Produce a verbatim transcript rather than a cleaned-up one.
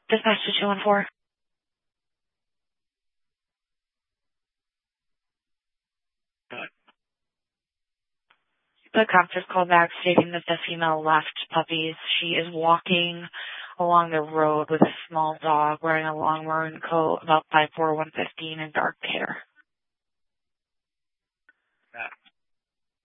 Dispatch to two one four. The cop just called back stating that the female left puppies. She is walking along the road with a small dog wearing a long maroon coat, about five four, one fifteen, and dark hair.